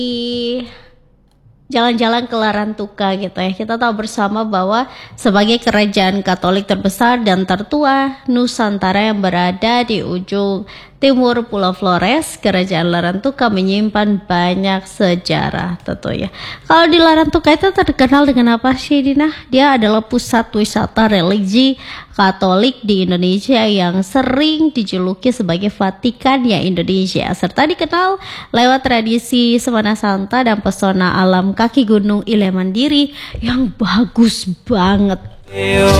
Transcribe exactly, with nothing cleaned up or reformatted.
jalan-jalan ke Larantuka gitu ya. Kita tahu bersama bahwa sebagai kerajaan Katolik terbesar dan tertua Nusantara yang berada di ujung timur Pulau Flores, kerajaan Larantuka menyimpan banyak sejarah tentunya. Kalau di Larantuka itu terkenal dengan apa sih, Dina? Dia adalah pusat wisata religi Katolik di Indonesia yang sering dijuluki sebagai Vatikannya Indonesia, serta dikenal lewat tradisi Semana Santa dan pesona alam kaki gunung Ile Mandiri yang bagus banget.